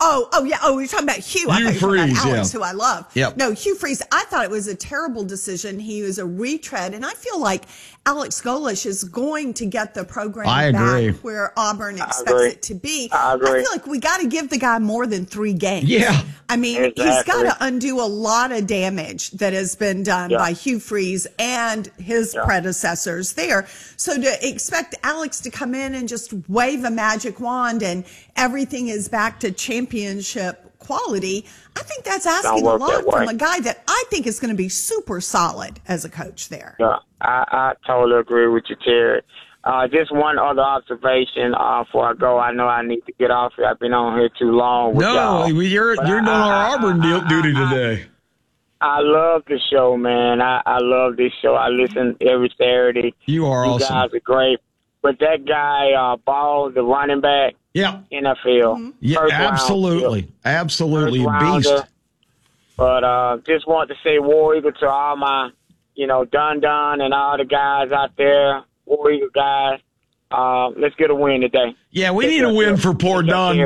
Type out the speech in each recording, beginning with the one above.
Yeah. Oh, you're talking about Hugh. I thought you were talking Freeze, about Alex, who I love. Yep. No, Hugh Freeze. I thought it was a terrible decision. He was a retread, and I feel like Alex Golesh is going to get the program back where Auburn expects it to be. I agree. I feel like we got to give the guy more than 3 games. Yeah. I mean, he's got to undo a lot of damage that has been done by Hugh Freeze and his predecessors there. So to expect Alex to come in and just wave a magic wand and everything is back to championship quality, I think that's asking a lot from a guy that I think is going to be super solid as a coach there. Yeah, I totally agree with you, Terry. Just one other observation before I go. I know I need to get off here. I've been on here too long with y'all. No, you're doing our Auburn duty today. I love the show, man. I love this show. I listen every Saturday. You are awesome. You guys are great. But that guy, Ball, the running back, NFL. Mm-hmm. Yeah, absolutely. Absolutely. Beast. But just want to say War Eagle to all my, Dun and all the guys out there, War Eagle guys. Let's get a win today. Yeah, we need a win for poor Don.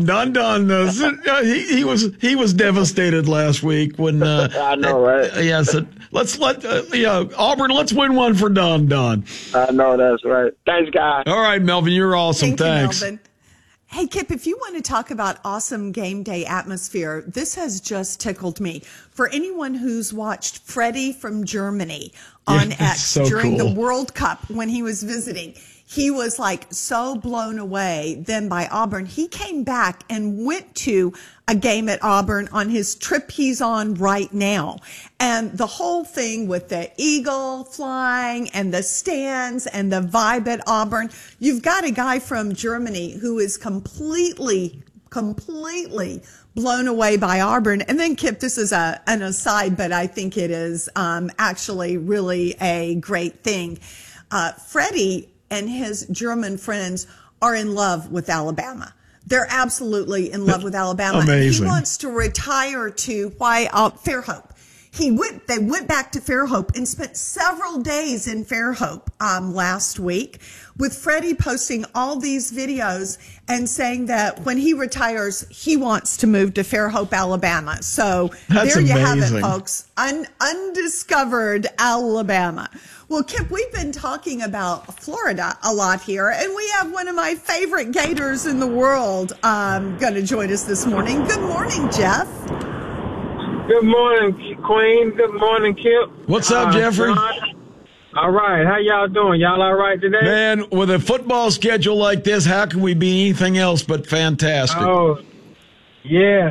He was devastated last week when I know, right? Yeah, so let's Auburn. Let's win one for Don. I know, that's right. Thanks, guys. All right, Melvin, you're awesome. Thanks. You, Melvin. Hey, Kip, if you want to talk about awesome game day atmosphere, this has just tickled me. For anyone who's watched Freddie from Germany on X during the World Cup when he was visiting, he was like so blown away then by Auburn. He came back and went to a game at Auburn on his trip he's on right now. And the whole thing with the eagle flying and the stands and the vibe at Auburn, you've got a guy from Germany who is completely blown away by Auburn. And then, Kip, this is an aside, but I think it is actually really a great thing. Freddie and his German friends are in love with Alabama. They're absolutely in love with Alabama. Amazing. He wants to retire to Fairhope. They went back to Fairhope and spent several days in Fairhope last week, with Freddie posting all these videos and saying that when he retires, he wants to move to Fairhope, Alabama. So there you have it, folks. Undiscovered Alabama. Well, Kip, we've been talking about Florida a lot here, and we have one of my favorite Gators in the world going to join us this morning. Good morning, Jeff. Good morning, Queen. Good morning, Kip. What's up, Jeffrey? John. All right. How y'all doing? Y'all all right today? Man, with a football schedule like this, how can we be anything else but fantastic? Oh, yes.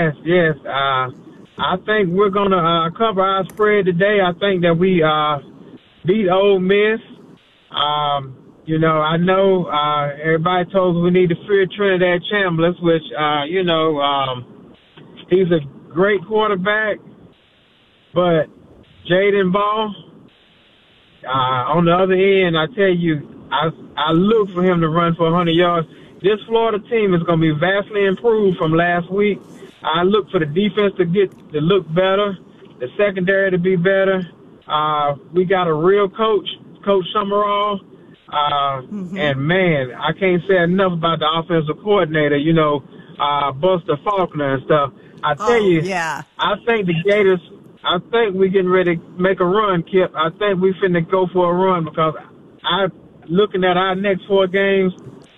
I think we're going to cover our spread today. I think that we beat Ole Miss. I know everybody told us we need to fear Trinidad Chambliss, which, he's a great quarterback, but Jaden Ball, on the other end, I tell you, I look for him to run for 100 yards. This Florida team is going to be vastly improved from last week. I look for the defense to look better, the secondary to be better. We got a real coach, Coach Summerall, and man, I can't say enough about the offensive coordinator, Buster Faulkner and stuff. I tell you, I think the Gators, I think we're getting ready to make a run, Kip. I think we finna go for a run because looking at our next 4 games,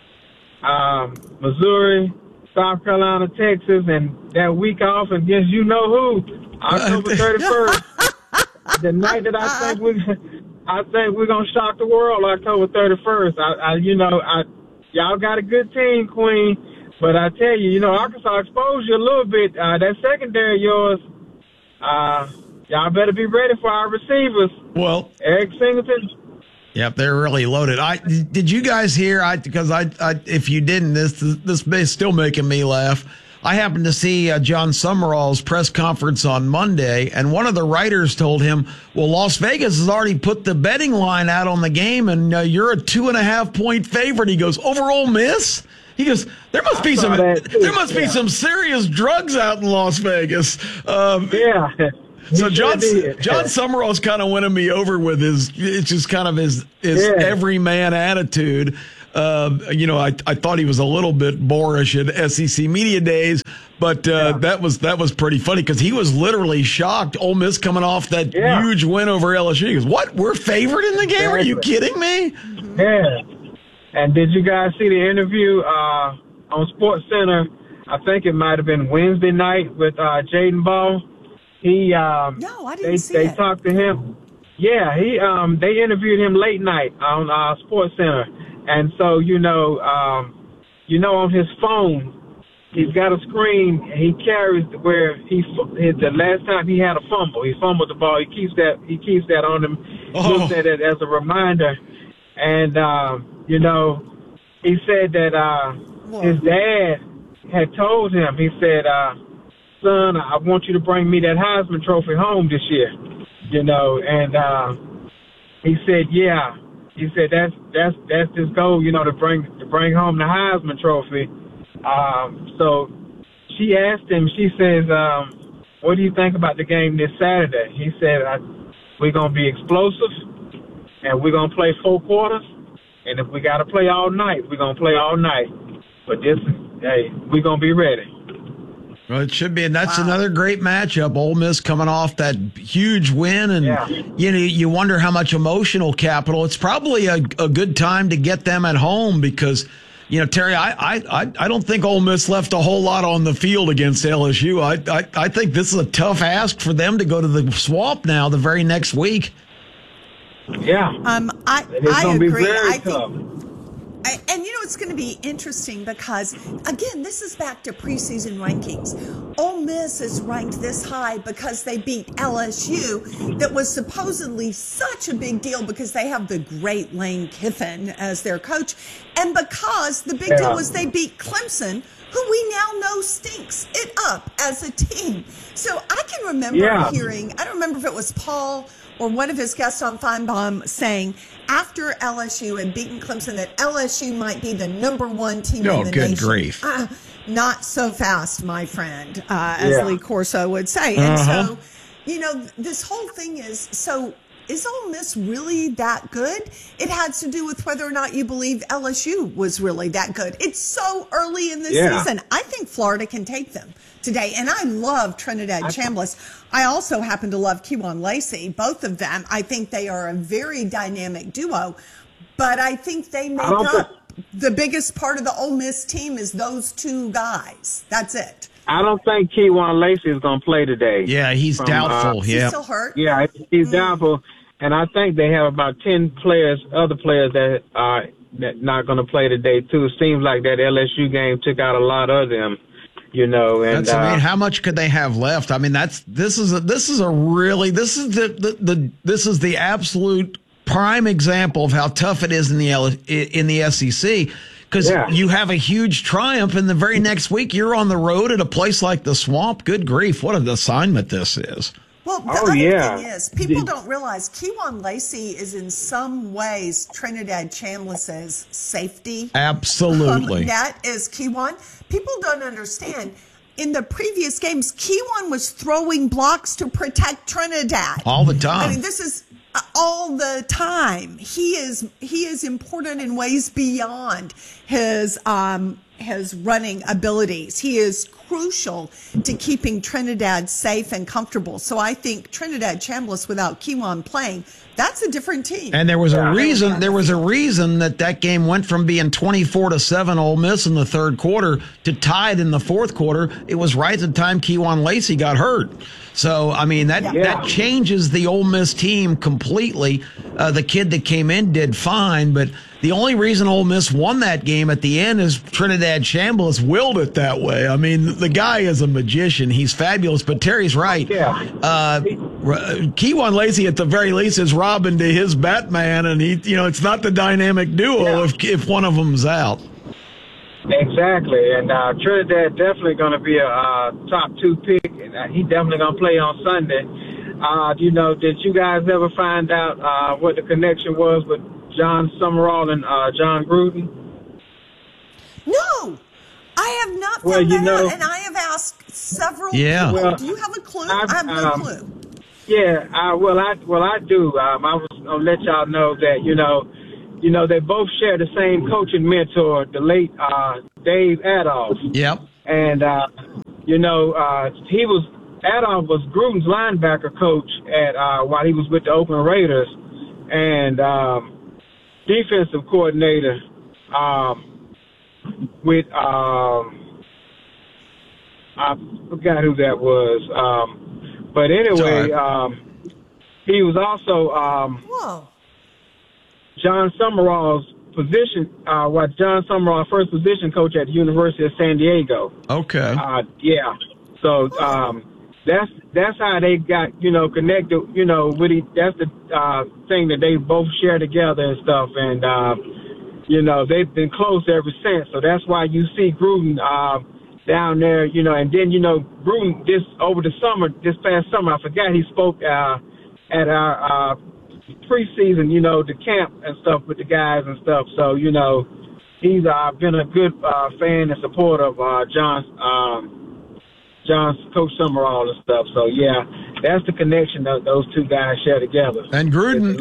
Missouri, South Carolina, Texas, and that week off against who, October 31st, the night that I think we're gonna shock the world, October 31st. Y'all got a good team, Queen. But I tell you, Arkansas exposed you a little bit. That secondary of yours, y'all better be ready for our receivers. Well, Eric Singleton. Yep, they're really loaded. Did you guys hear? Because if you didn't, this is still making me laugh. I happened to see John Summerall's press conference on Monday, and one of the writers told him, "Well, Las Vegas has already put the betting line out on the game, and you're a 2.5-point favorite." He goes, "Over Ole Miss?" He goes, there must be some serious drugs out in Las Vegas. So John Summerall's kind of winning me over with his everyman attitude. I thought he was a little bit boorish at SEC Media Days, But that was pretty funny because he was literally shocked. Ole Miss coming off that huge win over LSU. He goes, "What? We're favored in the game? Are you kidding me?" Yeah. And did you guys see the interview on Sports Center? I think it might have been Wednesday night with Jaden Ball. No, I didn't see it. They talked to him. Yeah, they interviewed him late night on Sports Center, and so on his phone, he's got a screen. He carries where the last time he had a fumble, he fumbled the ball. He keeps that on him. Looks at it as a reminder, and he said that his dad had told him. He said, "Son, I want you to bring me that Heisman Trophy home this year." And he said, "Yeah." He said, "That's his goal, to bring home the Heisman Trophy." So she asked him. She says, "What do you think about the game this Saturday?" He said, "We're gonna be explosive, and we're gonna play 4 quarters. And if we gotta play all night, we're gonna play all night. But we're gonna be ready." Well, it should be, and that's another great matchup. Ole Miss coming off that huge win, and you wonder how much emotional capital. It's probably a good time to get them at home because, Terry, I don't think Ole Miss left a whole lot on the field against LSU. I think this is a tough ask for them to go to the Swamp now the very next week. Yeah, I agree. I think. And it's going to be interesting because, again, this is back to preseason rankings. Ole Miss is ranked this high because they beat LSU, that was supposedly such a big deal because they have the great Lane Kiffin as their coach, and because the big deal was they beat Clemson, who we now know stinks it up as a team. So I can remember hearing, I don't remember if it was Paul or one of his guests on Feinbaum saying after LSU had beaten Clemson that LSU might be the number 1 team in the nation. Oh, good grief. Not so fast, my friend, as Lee Corso would say. And so, this whole thing is, is Ole Miss really that good? It has to do with whether or not you believe LSU was really that good. It's so early in the season. I think Florida can take them today. And I love Trinidad Chambliss. I also happen to love Kewan Lacey, both of them. I think they are a very dynamic duo. But I think they make up the biggest part of the Ole Miss team is those 2 guys. That's it. I don't think Kewan Lacey is going to play today. Yeah, he's doubtful. He's still hurt? Yeah, he's doubtful. And I think they have about 10 other players that are not going to play today, too. It seems like that LSU game took out a lot of them, And how much could they have left? I mean, this is the absolute prime example of how tough it is in the SEC. Because you have a huge triumph, and the very next week you're on the road at a place like the Swamp. Good grief, what an assignment this is. Well, the other thing is, people don't realize Kewan Lacey is in some ways Trinidad Chambliss's safety. Absolutely. That is Kewan. People don't understand. In the previous games, Kewan was throwing blocks to protect Trinidad. All the time. I mean, this is all the time. He is important in ways beyond his running abilities. He is crucial to keeping Trinidad safe and comfortable. So I think Trinidad Chambliss without Kewan playing, that's a different team. And there was a reason. There was a reason that game went from being 24-7 Ole Miss in the third quarter to tied in the fourth quarter. It was right at the time Kewan Lacey got hurt. So, I mean, that changes the Ole Miss team completely. The kid that came in did fine, but the only reason Ole Miss won that game at the end is Trinidad Chambliss willed it that way. I mean, the guy is a magician. He's fabulous, but Terry's right. Kewan Lacey, at the very least, is Robin to his Batman, and it's not the dynamic duo if one of them's out. Exactly, and Trinidad definitely going to be a top 2 pick, and he definitely going to play on Sunday. Did you guys ever find out what the connection was with John Summerall and John Gruden? No, I have not found that out, and I have asked several people. Well, do you have a clue? I have no clue. Yeah, I do. I was going to let y'all know that, they both share the same coaching mentor, the late Dave Adolph. Yep. And Adolph was Gruden's linebacker coach while he was with the Oakland Raiders, and defensive coordinator with I forgot who that was. But anyway, he was also John Summerall's position, John Summerall, first position coach at the University of San Diego. Okay. Yeah. So that's how they got connected. That's the thing that they both share together and stuff, and they've been close ever since. So that's why you see Gruden down there, and then Gruden this past summer, I forgot he spoke at our preseason, the camp and stuff with the guys and stuff. So he's been a good fan and supporter of John's Coach Summerall and stuff. So yeah, that's the connection that those two guys share together. And Gruden,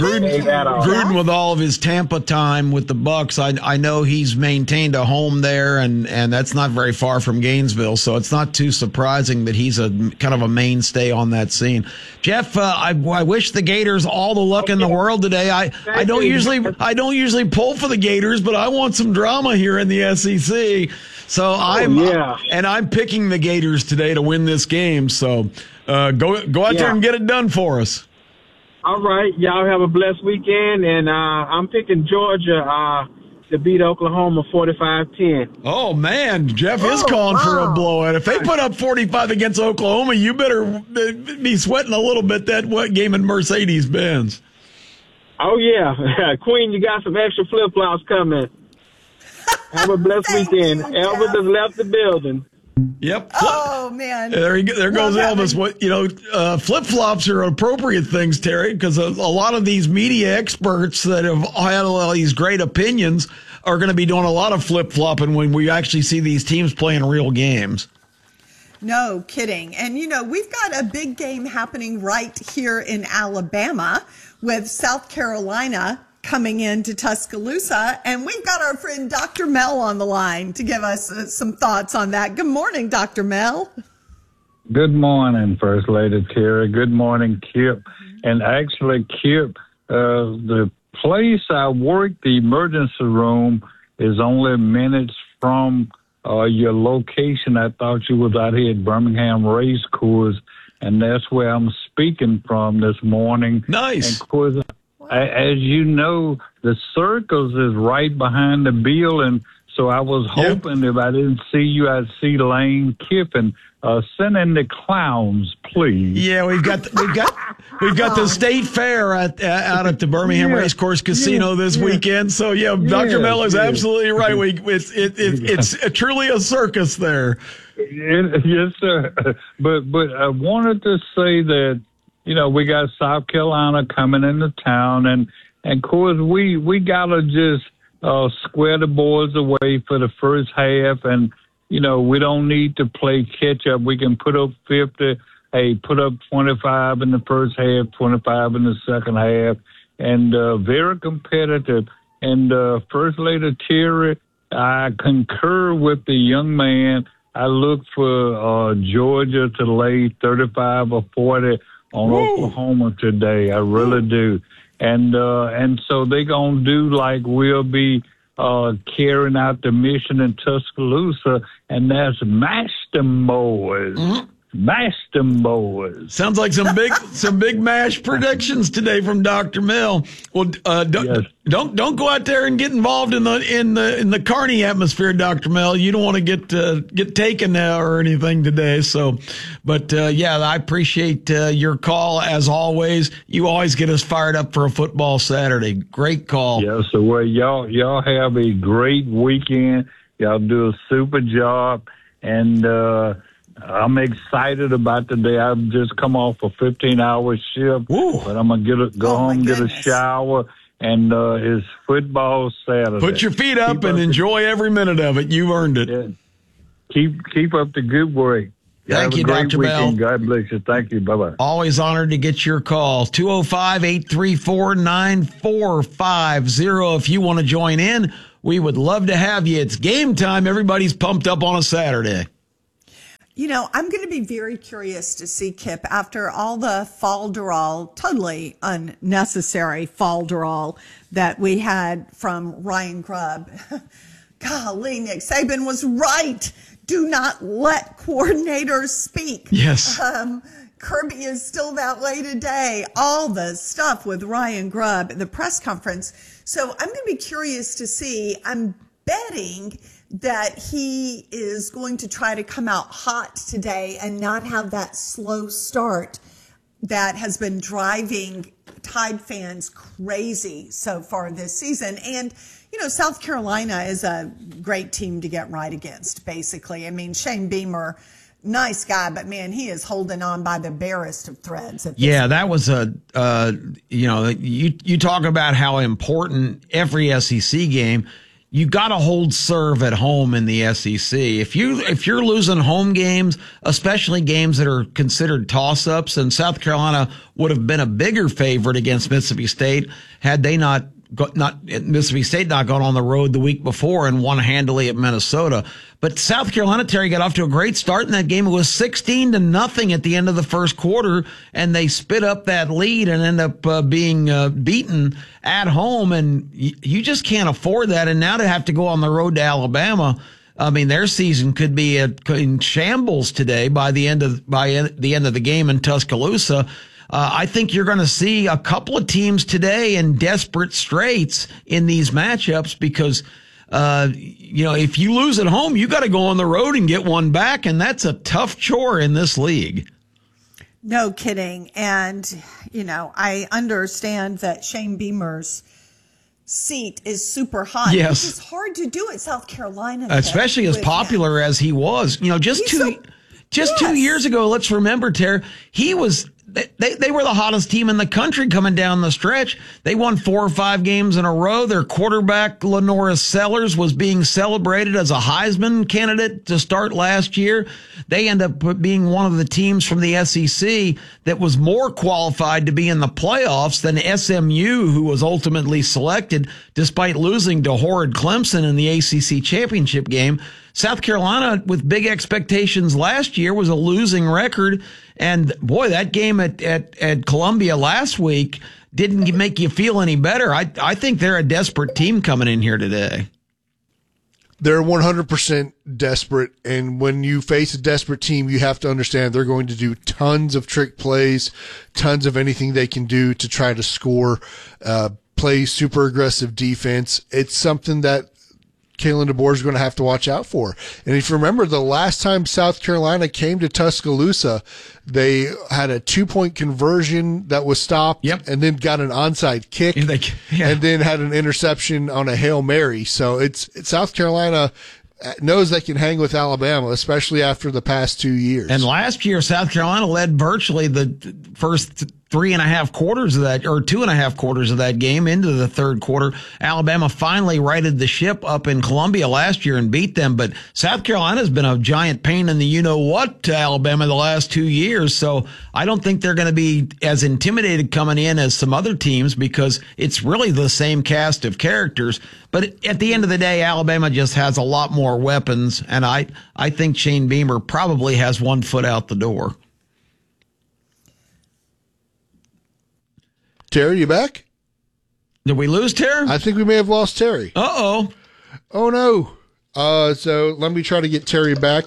Gruden with all of his Tampa time with the Bucks, I know he's maintained a home there, and that's not very far from Gainesville. So it's not too surprising that he's a kind of a mainstay on that scene. Jeff, I wish the Gators all the luck in the world today. I don't usually pull for the Gators, but I want some drama here in the SEC. So I'm picking the Gators today to win this game. So go out there and get it done for us. All right, y'all have a blessed weekend, and I'm picking Georgia to beat Oklahoma 45-10. Oh man, Jeff is calling for a blowout. If they put up 45 against Oklahoma, you better be sweating a little bit that game in Mercedes-Benz. Oh yeah, Queen, you got some extra flip-flops coming. Have a blessed weekend. Elvis has left the building. Yep. Oh man. There goes Elvis. Flip flops are appropriate things, Terry, because a lot of these media experts that have had all these great opinions are going to be doing a lot of flip flopping when we actually see these teams playing real games. No kidding. And we've got a big game happening right here in Alabama with South Carolina coming into Tuscaloosa, and we've got our friend Dr. Mel on the line to give us some thoughts on that. Good morning, Dr. Mel. Good morning, First Lady Terry. Good morning, Kip. And actually, Kip, the place I work, the emergency room, is only minutes from your location. I thought you was out here at Birmingham Race Course, and that's where I'm speaking from this morning. Nice. And of course, as you know, the Circus is right behind the building, so I was hoping if I didn't see you, I'd see Lane Kiffin. Send in the clowns, please. Yeah, we've got the State Fair out at the Birmingham Racecourse Casino this weekend. So Dr. Mel is absolutely right. It's truly a circus there. Yes, sir. But I wanted to say that, we got South Carolina coming into town, and of course we gotta just square the boys away for the first half, and we don't need to play catch up. We can put up 50, put up 25 in the first half, 25 in the second half, and very competitive. And First Lady Terry, I concur with the young man. I look for Georgia to lay 35 or 40 on Oklahoma today. I really do. And so they're going to do like we'll be carrying out the mission in Tuscaloosa, and that's mash them boys. Mm-hmm. Mash them boys. Sounds like some big mash predictions today from Dr. Mel. Well, don't go out there and get involved in the carny atmosphere, Dr. Mel. You don't want to get taken or anything today. So, but I appreciate your call as always. You always get us fired up for a football Saturday. Great call. Yeah. So y'all have a great weekend. Y'all do a super job, and I'm excited about the day. I've just come off a 15-hour shift, but I'm going to go home, get a shower, and it's football Saturday. Put your feet up and enjoy every minute of it. You've earned it. Yeah. Keep up the good work. Thank you, Dr. Bell. God bless you. Thank you. Bye-bye. Always honored to get your call. 205-834-9450. If you want to join in, we would love to have you. It's game time. Everybody's pumped up on a Saturday. I'm going to be very curious to see, Kip, after all the falderall, totally unnecessary falderall that we had from Ryan Grubb. Golly, Nick Saban was right. Do not let coordinators speak. Yes. Kirby is still that way today. All the stuff with Ryan Grubb at the press conference. So I'm going to be curious to see. I'm betting that he is going to try to come out hot today and not have that slow start that has been driving Tide fans crazy so far this season. And, South Carolina is a great team to get right against, basically. I mean, Shane Beamer, nice guy, but man, he is holding on by the barest of threads. That was you talk about how important every SEC game. You got to hold serve at home in the SEC. If you're losing home games, especially games that are considered toss-ups, and South Carolina would have been a bigger favorite against Mississippi State had they Mississippi State not gone on the road the week before and won handily at Minnesota. But South Carolina, Terry, got off to a great start in that game. It was 16-0 at the end of the first quarter, and they spit up that lead and end up being beaten at home. And you just can't afford that. And now to have to go on the road to Alabama, I mean, their season could be in shambles today by the end of the game in Tuscaloosa. I think you're going to see a couple of teams today in desperate straits in these matchups because, if you lose at home, you got to go on the road and get one back. And that's a tough chore in this league. No kidding. And, I understand that Shane Beamer's seat is super hot. Yes. It's hard to do at South Carolina. Especially as popular as he was. Just 2 years ago, let's remember, Terry, he was... They were the hottest team in the country coming down the stretch. They won 4 or 5 games in a row. Their quarterback, Lenora Sellers, was being celebrated as a Heisman candidate to start last year. They end up being one of the teams from the SEC that was more qualified to be in the playoffs than SMU, who was ultimately selected despite losing to horrid Clemson in the ACC championship game. South Carolina, with big expectations last year, was a losing record. And boy, that game at Columbia last week didn't make you feel any better. I think they're a desperate team coming in here today. They're 100% desperate. And when you face a desperate team, you have to understand they're going to do tons of trick plays, tons of anything they can do to try to score, play super aggressive defense. It's something that Kalen DeBoer is going to have to watch out for. And if you remember, the last time South Carolina came to Tuscaloosa, they had a 2-point conversion that was stopped, and then got an onside kick, and then had an interception on a Hail Mary. So it's South Carolina knows they can hang with Alabama, especially after the past 2 years. And last year, South Carolina led virtually the first 3.5 quarters of that, or 2.5 quarters of that game into the third quarter. Alabama finally righted the ship up in Columbia last year and beat them. But South Carolina's been a giant pain in the you-know-what to Alabama the last 2 years. So I don't think they're going to be as intimidated coming in as some other teams because it's really the same cast of characters. But at the end of the day, Alabama just has a lot more weapons. And I think Shane Beamer probably has one foot out the door. Terry, you back? Did we lose Terry? I think we may have lost Terry. Uh-oh. Oh, no. So let me try to get Terry back.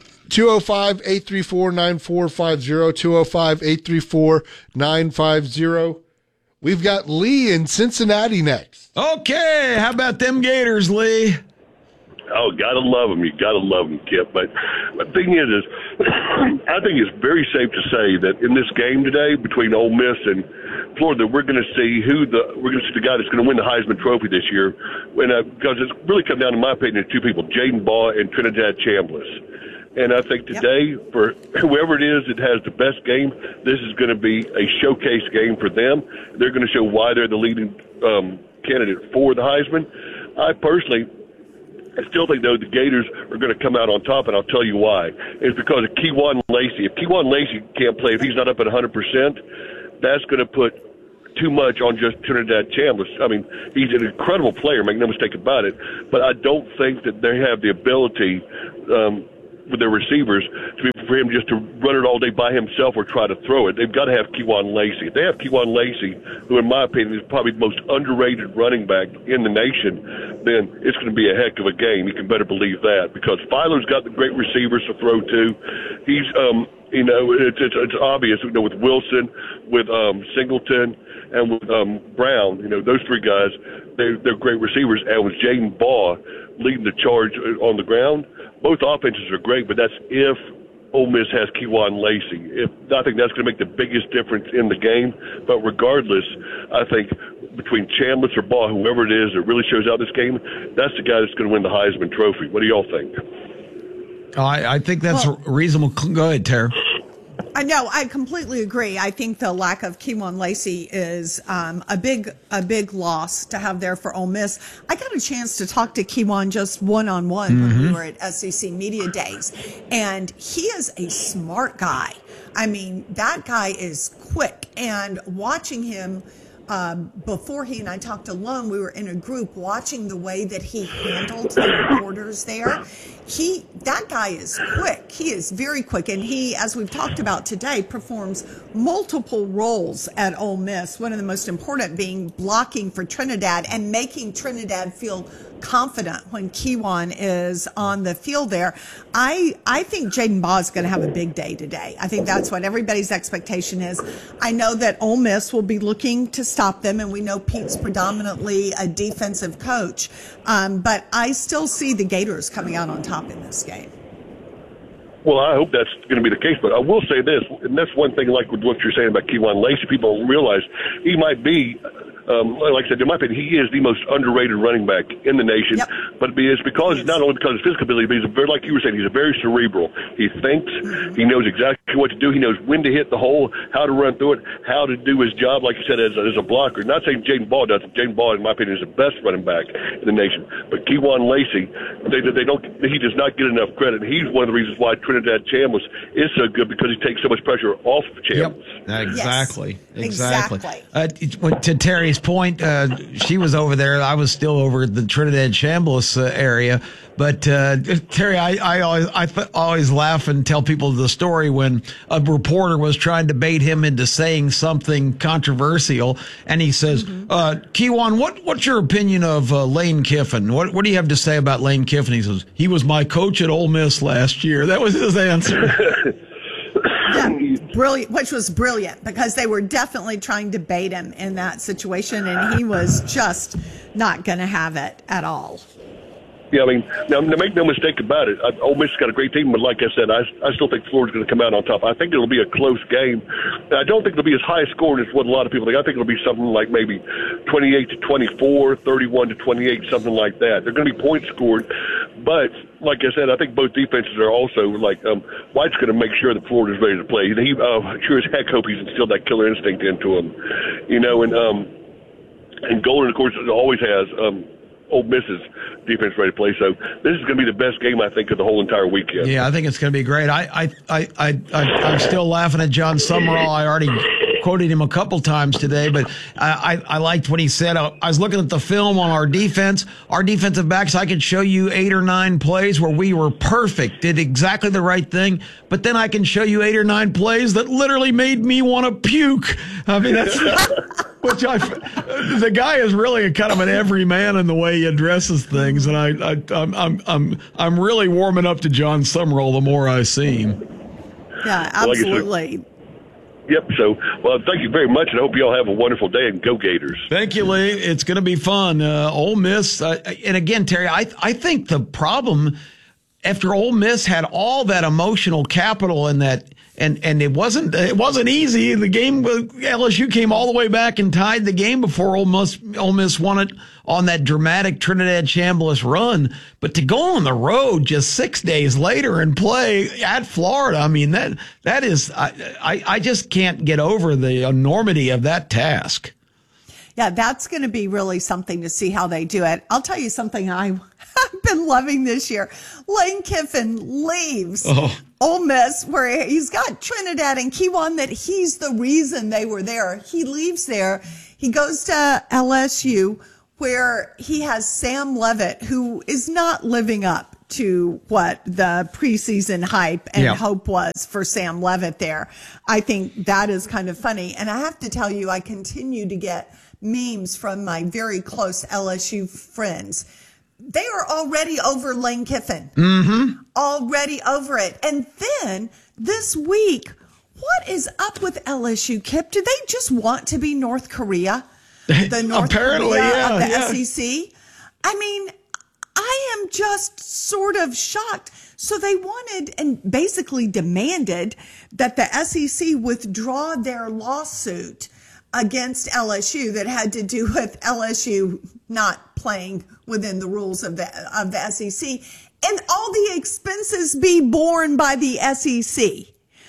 205-834-9450, 205-834-950. We've got Lee in Cincinnati next. Okay, how about them Gators, Lee? Oh, gotta love them. You gotta love them, Kip. But the thing is I think it's very safe to say that in this game today between Ole Miss and Florida, we're going to see the guy that's going to win the Heisman Trophy this year. Because it's really come down, in my opinion, to two people: Jaden Baugh and Trinidad Chambliss. And I think today, for whoever it is that has the best game, this is going to be a showcase game for them. They're going to show why they're the leading candidate for the Heisman. I still think, though, the Gators are going to come out on top, and I'll tell you why. It's because of Kejuan Lacey. If Kejuan Lacey can't play, if he's not up at 100%, that's going to put too much on just Trinidad Chambliss. I mean, he's an incredible player, make no mistake about it, but I don't think that they have the ability with their receivers for him just to run it all day by himself or try to throw it. They've got to have Kewan Lacey. If they have Kewan Lacey, who in my opinion is probably the most underrated running back in the nation, then it's going to be a heck of a game. You can better believe that, because Filer's got the great receivers to throw to. He's, it's obvious, with Wilson, with Singleton, and with Brown, those three guys, they're great receivers. And with Jaden Baugh leading the charge on the ground, both offenses are great, but that's if Ole Miss has Kewan Lacey. I think that's going to make the biggest difference in the game. But regardless, I think between Chambliss or Baugh, whoever it is that really shows out this game, that's the guy that's going to win the Heisman Trophy. What do y'all think? I think that's reasonable. Go ahead, Tara. I know. I completely agree. I think the lack of Kewan Lacey is a big loss to have there for Ole Miss. I got a chance to talk to Kewan just one-on-one when we were at SEC Media Days, and he is a smart guy. I mean, that guy is quick, and watching him before he and I talked alone, we were in a group watching the way that he handled the reporters there. That guy is quick. He is very quick. And he, as we've talked about today, performs multiple roles at Ole Miss. One of the most important being blocking for Trinidad and making Trinidad feel confident when Kewan is on the field there. I think Jaden Baugh is going to have a big day today. I think that's what everybody's expectation is. I know that Ole Miss will be looking to stop them, and we know Pete's predominantly a defensive coach. But I still see the Gators coming out on top in this game. Well, I hope that's going to be the case, but I will say this, and that's one thing, like with what you're saying about Kewan Lacey, people don't realize he might be, like I said, in my opinion, he is the most underrated running back in the nation. Yep. But it's because, not only because of his physical ability, but he's like you were saying, he's a very cerebral. He thinks, he knows exactly what to do, he knows when to hit the hole, how to run through it, how to do his job, like you said, as a blocker. Not saying Jaden Baugh doesn't. Jaden Baugh, in my opinion, is the best running back in the nation. But Kewan Lacey, he does not get enough credit. He's one of the reasons why Trinidad Chambliss is so good, because he takes so much pressure off of Chambliss. Yep. Exactly. Yes. Exactly. To Terry's point, she was over there. I was still over at the Trinidad Chambliss area. But Terry, I always laugh and tell people the story when a reporter was trying to bait him into saying something controversial, and he says, Kewan, what's your opinion of Lane Kiffin? What do you have to say about Lane Kiffin? He says, he was my coach at Ole Miss last year. That was his answer. Yeah, brilliant, which was brilliant, because they were definitely trying to bait him in that situation, and he was just not going to have it at all. Yeah, I mean, now make no mistake about it. Ole Miss has got a great team, but like I said, I still think Florida's going to come out on top. I think it'll be a close game. I don't think it'll be as high scoring as what a lot of people think. I think it'll be something like maybe 28-24, 31-28, something like that. They're going to be points scored, but like I said, I think both defenses are also like White's going to make sure that Florida's ready to play. He sure as heck hope he's instilled that killer instinct into him, and Golden, of course, always has. Ole Miss's defense ready to play. So this is going to be the best game, I think, of the whole entire weekend. Yeah, I think it's going to be great. I'm still laughing at John Summerall. I already quoted him a couple times today, but I liked what he said. I was looking at the film on our defense, our defensive backs. I could show you 8 or 9 plays where we were perfect, did exactly the right thing, but then I can show you 8 or 9 plays that literally made me want to puke. I mean, that's the guy is really a kind of an everyman in the way he addresses things, and I'm really warming up to John Summerall the more I see him. Yeah, absolutely. Yep. So, well, thank you very much, and I hope you all have a wonderful day, and go Gators. Thank you, Lee. It's going to be fun. Ole Miss, and again, Terry, I think the problem after Ole Miss had all that emotional capital in that, and it wasn't easy. The game, LSU came all the way back and tied the game before Ole Miss won it on that dramatic Trinidad Chambliss run. But to go on the road just 6 days later and play at Florida, I mean, that is, I just can't get over the enormity of that task. Yeah, that's going to be really something to see how they do it. I'll tell you something I've been loving this year. Lane Kiffin leaves Ole Miss, where he's got Trinidad and Kewan, that he's the reason they were there. He leaves there. He goes to LSU, where he has Sam Leavitt, who is not living up to what the preseason hype and hope was for Sam Leavitt there. I think that is kind of funny. And I have to tell you, I continue to get memes from my very close LSU friends. They are already over Lane Kiffin. Already over it. And then this week, what is up with LSU, Kip? Do they just want to be North Korea? The North Korea of the SEC? I mean, I am just sort of shocked. So they wanted and basically demanded that the SEC withdraw their lawsuit against LSU that had to do with LSU not playing within the rules of the SEC, and all the expenses be borne by the SEC.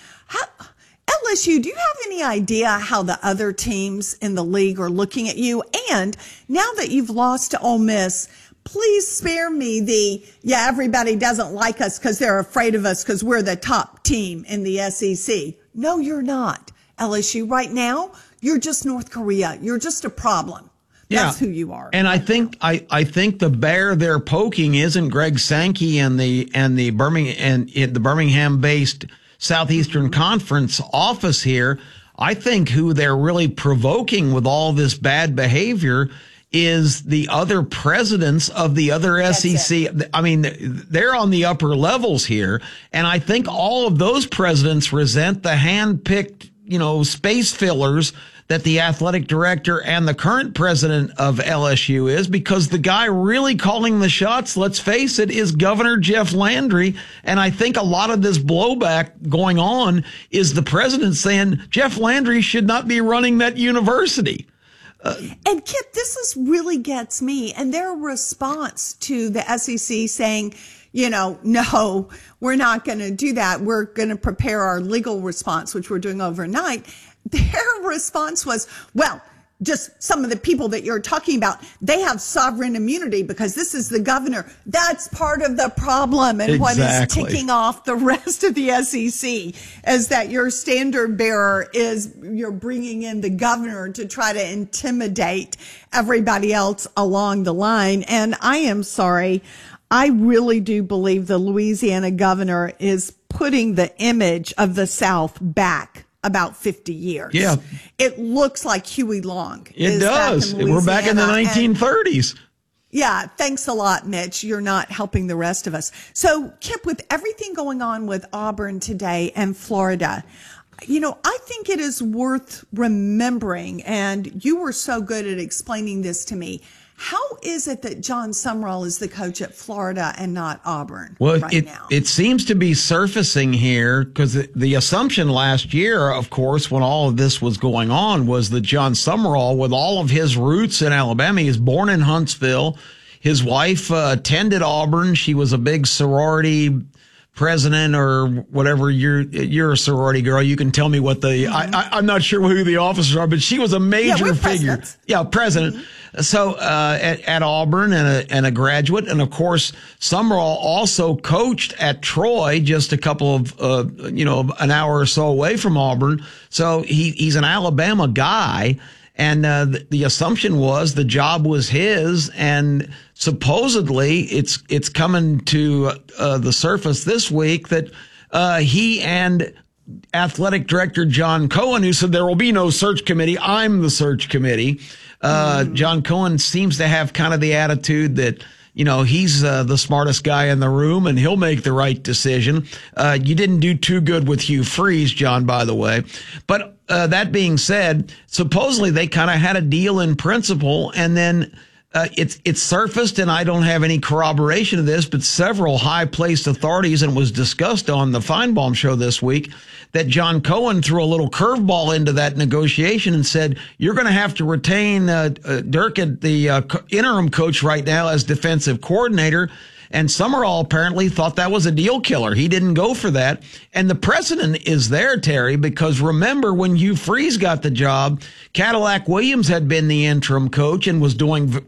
LSU, do you have any idea how the other teams in the league are looking at you? And now that you've lost to Ole Miss, please spare me everybody doesn't like us because they're afraid of us because we're the top team in the SEC. No, you're not. LSU, right now, you're just North Korea. You're just a problem. That's who you are. And I think the bear they're poking isn't Greg Sankey and the Birmingham based Southeastern Conference office here. I think who they're really provoking with all this bad behavior is the other presidents of the other SEC. I mean, they're on the upper levels here. And I think all of those presidents resent the hand-picked, space fillers that the athletic director and the current president of LSU is, because the guy really calling the shots, let's face it, is Governor Jeff Landry. And I think a lot of this blowback going on is the president saying Jeff Landry should not be running that university. And Kip, this really gets me. And their response to the SEC saying, no, we're not going to do that. We're going to prepare our legal response, which we're doing overnight. Their response was, well, just some of the people that you're talking about, they have sovereign immunity because this is the governor. That's part of the problem. And what is ticking off the rest of the SEC is that your standard bearer you're bringing in the governor to try to intimidate everybody else along the line. And I am sorry. I really do believe the Louisiana governor is putting the image of the South back about 50 years. Yeah. It looks like Huey Long. It does. We're back in the 1930s. Yeah. Thanks a lot, Mitch. You're not helping the rest of us. So, Kip, with everything going on with Auburn today and Florida, I think it is worth remembering, and you were so good at explaining this to me. How is it that John Sumrall is the coach at Florida and not Auburn now? It seems to be surfacing here because the assumption last year, of course, when all of this was going on, was that John Sumrall, with all of his roots in Alabama, he was born in Huntsville. His wife attended Auburn. She was a big sorority president or whatever. You're a sorority girl. You can tell me what I'm not sure who the officers are, but she was a major figure. Yeah, president. Mm-hmm. So at Auburn and a graduate, and of course Sumrall also coached at Troy, just a couple of an hour or so away from Auburn. So he's an Alabama guy, and the assumption was the job was his, and supposedly it's coming to the surface this week that he and athletic director John Cohen, who said there will be no search committee, I'm the search committee. John Cohen seems to have kind of the attitude that, he's the smartest guy in the room and he'll make the right decision. You didn't do too good with Hugh Freeze, John, by the way. But that being said, supposedly they kind of had a deal in principle, and then it's surfaced, and I don't have any corroboration of this, but several high-placed authorities, and it was discussed on the Feinbaum show this week, that John Cohen threw a little curveball into that negotiation and said, you're going to have to retain Dirk, the interim coach right now, as defensive coordinator. And Sumrall apparently thought that was a deal killer. He didn't go for that. And the precedent is there, Terry, because remember when Hugh Freeze got the job, Cadillac Williams had been the interim coach and was doing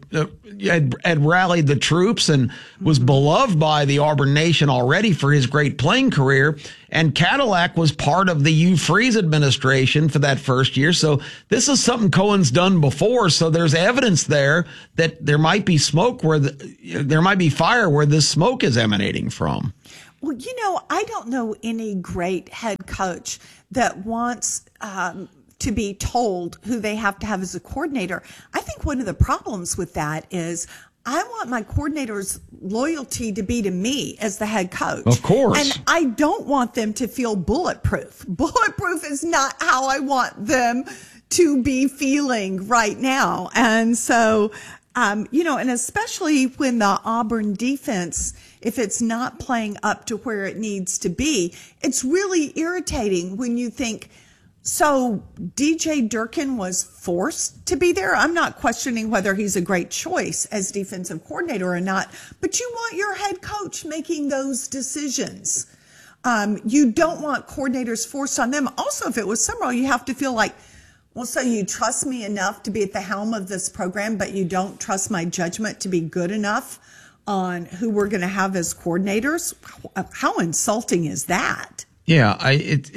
had rallied the troops and was beloved by the Auburn Nation already for his great playing career. And Cadillac was part of the Hugh Freeze administration for that first year. So this is something Cohen's done before. So there's evidence there that there might be smoke there might be fire where this smoke is emanating from. Well, I don't know any great head coach that wants to be told who they have to have as a coordinator. I think one of the problems with that is I want my coordinator's loyalty to be to me as the head coach. Of course. And I don't want them to feel bulletproof. Bulletproof is not how I want them to be feeling right now. And so, and especially when the Auburn defense, if it's not playing up to where it needs to be, it's really irritating when you think, so DJ Durkin was forced to be there. I'm not questioning whether he's a great choice as defensive coordinator or not, but you want your head coach making those decisions. You don't want coordinators forced on them. Also, if it was Summerall, you have to feel like, well, so you trust me enough to be at the helm of this program, but you don't trust my judgment to be good enough on who we're going to have as coordinators. How insulting is that? Yeah, and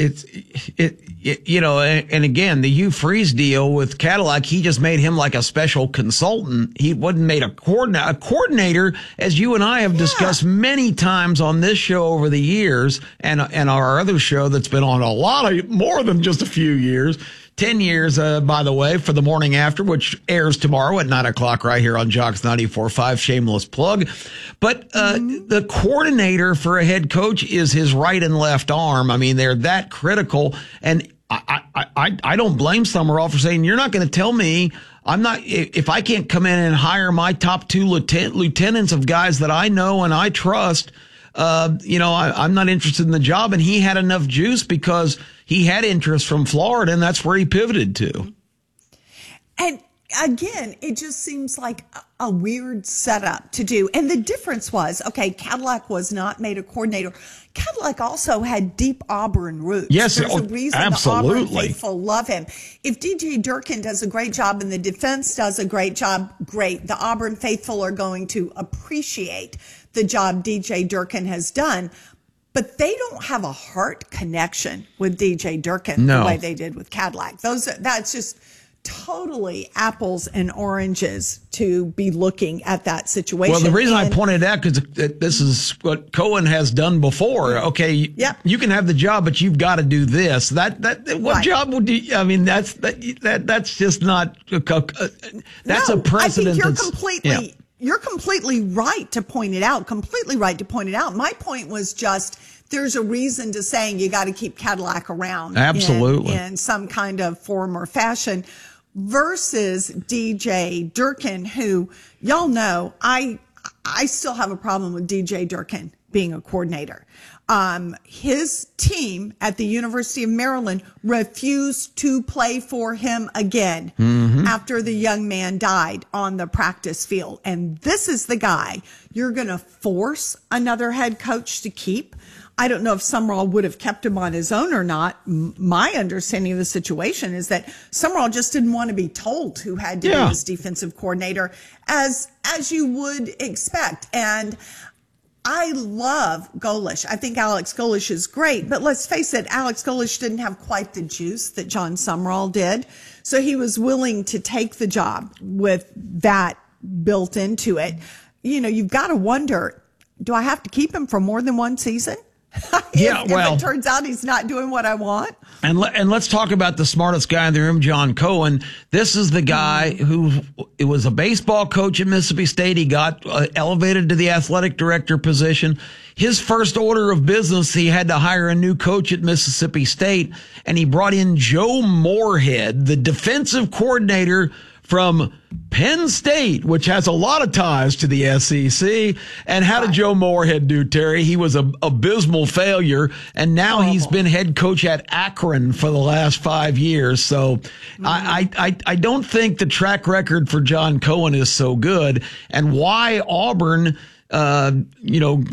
again, the Hugh Freeze deal with Cadillac, he just made him like a special consultant. He wasn't made a coordinator. A coordinator, as you and I have discussed many times on this show over the years, and our other show that's been on a lot of more than just a few years. 10 years, by the way, for the morning after, which airs tomorrow at 9:00 right here on Jocks 94.5. Shameless plug. But the coordinator for a head coach is his right and left arm. I mean, they're that critical. And I don't blame Summerall for saying, you're not going to tell me if I can't come in and hire my top two lieutenants of guys that I know and I trust, I'm not interested in the job. And he had enough juice because he had interest from Florida, and that's where he pivoted to. And again, it just seems like a weird setup to do. And the difference was, okay, Cadillac was not made a coordinator. Cadillac also had deep Auburn roots. Yes, there's a reason absolutely. The Auburn faithful love him. If DJ Durkin does a great job and the defense does a great job, great. The Auburn faithful are going to appreciate the job DJ Durkin has done. But they don't have a heart connection with DJ Durkin the way they did with Cadillac. That's just totally apples and oranges to be looking at that situation. Well, the reason I pointed out, because this is what Cohen has done before. Okay, you can have the job, but you've got to do this. What job would you? I mean, that's just not. That's a precedent. I think you're completely right to point it out. Completely right to point it out. My point was just there's a reason to saying you got to keep Cadillac around. Absolutely. In some kind of form or fashion versus DJ Durkin, who y'all know I still have a problem with DJ Durkin being a coordinator. His team at the University of Maryland refused to play for him again after the young man died on the practice field. And this is the guy you're going to force another head coach to keep. I don't know if Summerall would have kept him on his own or not. My understanding of the situation is that Summerall just didn't want to be told who had to be his defensive coordinator, as you would expect. And I love Golesh. I think Alex Golesh is great, but let's face it, Alex Golesh didn't have quite the juice that John Summerall did. So he was willing to take the job with that built into it. You've got to wonder, do I have to keep him for more than one season? If it turns out he's not doing what I want. And let's talk about the smartest guy in the room, John Cohen. This is the guy who was a baseball coach at Mississippi State. He got elevated to the athletic director position. His first order of business, he had to hire a new coach at Mississippi State, and he brought in Joe Moorhead, the defensive coordinator from Penn State, which has a lot of ties to the SEC. And how did Joe Moorhead do, Terry? He was an abysmal failure, and now he's been head coach at Akron for the last 5 years. So I don't think the track record for John Cohen is so good. And why Auburn, went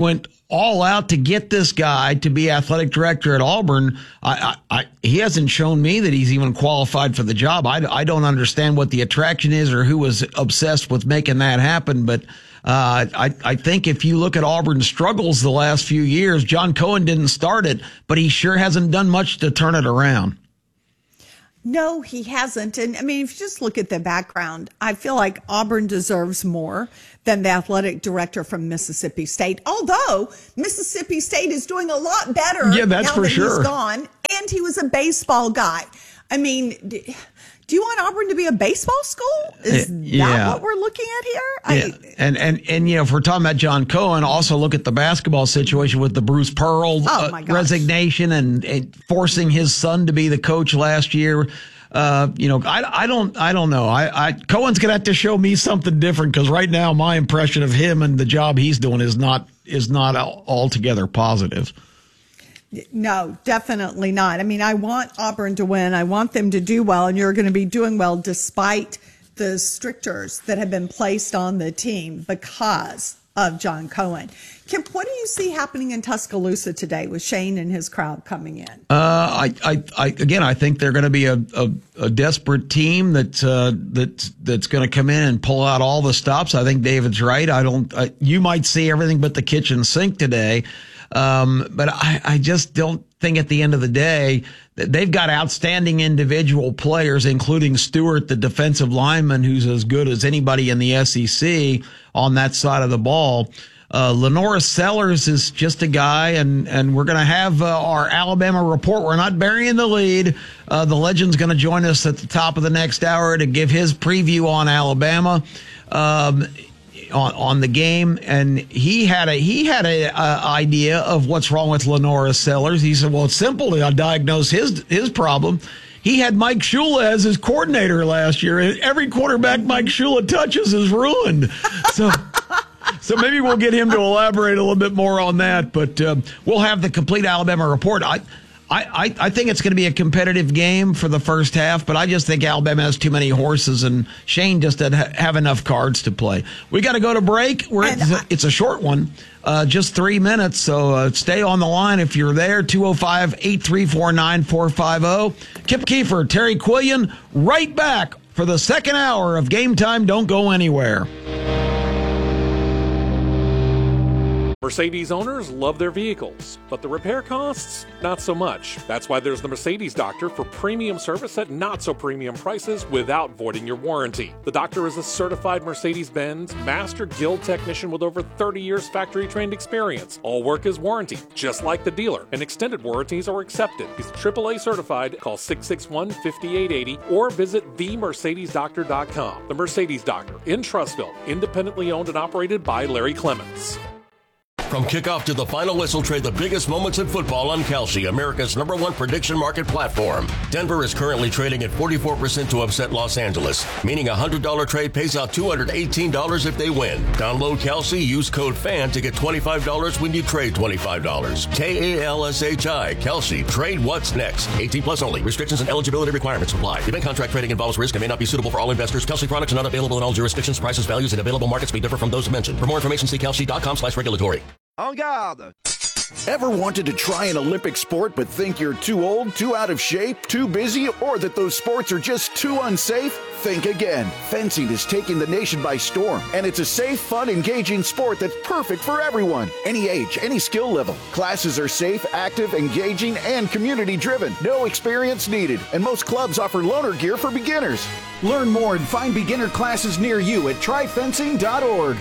all out to get this guy to be athletic director at Auburn. He hasn't shown me that he's even qualified for the job. I don't understand what the attraction is or who was obsessed with making that happen. But I think if you look at Auburn's struggles the last few years, John Cohen didn't start it, but he sure hasn't done much to turn it around. No, he hasn't. And I mean, if you just look at the background, I feel like Auburn deserves more than the athletic director from Mississippi State. Although Mississippi State is doing a lot better that's now for that sure. He's gone. And he was a baseball guy. I mean, do you want Auburn to be a baseball school? Is that what we're looking at here? And if we're talking about John Cohen, also look at the basketball situation with the Bruce Pearl resignation and forcing his son to be the coach last year. I don't know. Cohen's gonna have to show me something different, because right now my impression of him and the job he's doing is not altogether positive. No, definitely not. I mean, I want Auburn to win. I want them to do well, and you're going to be doing well despite the strictures that have been placed on the team because of John Cohen. Kip, what do you see happening in Tuscaloosa today with Shane and his crowd coming in? I think they're going to be a desperate team that's going to come in and pull out all the stops. I think David's right. You might see everything but the kitchen sink today. But I just don't think at the end of the day that they've got outstanding individual players, including Stewart, the defensive lineman, who's as good as anybody in the SEC on that side of the ball. Lenora Sellers is just a guy, and we're going to have our Alabama report. We're not burying the lead. The legend's going to join us at the top of the next hour to give his preview on Alabama. On the game, and he had a idea of what's wrong with Lenora Sellers. He said, well, it's simple to diagnose his problem. He had Mike Shula as his coordinator last year, and every quarterback Mike Shula touches is ruined. So maybe we'll get him to elaborate a little bit more on that, but we'll have the complete Alabama report. I think it's going to be a competitive game for the first half, but I just think Alabama has too many horses, and Shane just doesn't have enough cards to play. We got to go to break. It's a short one, just 3 minutes, so stay on the line if you're there. 205-834-9450. Kip Keefer, Terry Quillian, right back for the second hour of Game Time. Don't go anywhere. Mercedes owners love their vehicles, but the repair costs, not so much. That's why there's the Mercedes Doctor for premium service at not so premium prices without voiding your warranty. The Doctor is a certified Mercedes-Benz Master Guild technician with over 30 years factory trained experience. All work is warranted, just like the dealer, and extended warranties are accepted. He's AAA certified. Call 661-5880 or visit themercedesdoctor.com. The Mercedes Doctor in Trussville, independently owned and operated by Larry Clements. From kickoff to the final whistle, trade the biggest moments in football on Kalshi, America's #1 prediction market platform. Denver is currently trading at 44% to upset Los Angeles, meaning a $100 trade pays out $218 if they win. Download Kalshi, use code FAN to get $25 when you trade $25. Kalshi, Kalshi, trade what's next. 18 plus only. Restrictions and eligibility requirements apply. Event contract trading involves risk and may not be suitable for all investors. Kalshi products are not available in all jurisdictions. Prices, values, and available markets may differ from those mentioned. For more information, see kalshi.com/regulatory. En garde! Ever wanted to try an Olympic sport but think you're too old, too out of shape, too busy, or that those sports are just too unsafe? Think again. Fencing is taking the nation by storm, and it's a safe, fun, engaging sport that's perfect for everyone. Any age, any skill level. Classes are safe, active, engaging, and community-driven. No experience needed, and most clubs offer loaner gear for beginners. Learn more and find beginner classes near you at tryfencing.org.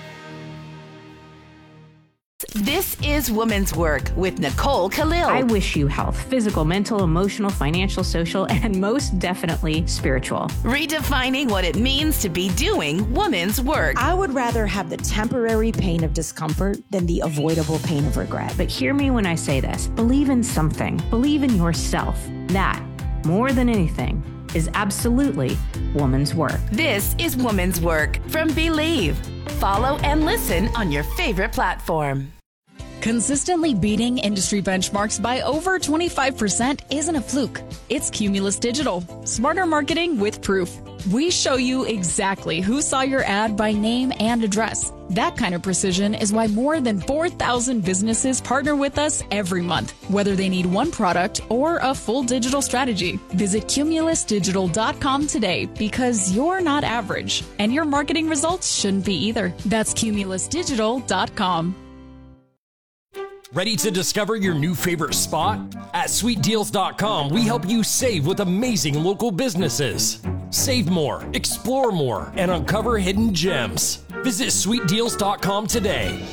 This is Women's Work with Nicole Khalil. I wish you health, physical, mental, emotional, financial, social, and most definitely spiritual. Redefining what it means to be doing women's work. I would rather have the temporary pain of discomfort than the avoidable pain of regret. But hear me when I say this. Believe in something. Believe in yourself. That, more than anything, is absolutely woman's work. This is Woman's Work from Believe. Follow and listen on your favorite platform. Consistently beating industry benchmarks by over 25% isn't a fluke. It's Cumulus Digital. Smarter marketing with proof. We show you exactly who saw your ad by name and address. That kind of precision is why more than 4,000 businesses partner with us every month, whether they need one product or a full digital strategy. Visit cumulusdigital.com today because you're not average, and your marketing results shouldn't be either. That's cumulusdigital.com. Ready to discover your new favorite spot? At sweetdeals.com, we help you save with amazing local businesses. Save more, explore more, and uncover hidden gems. Visit sweetdeals.com today.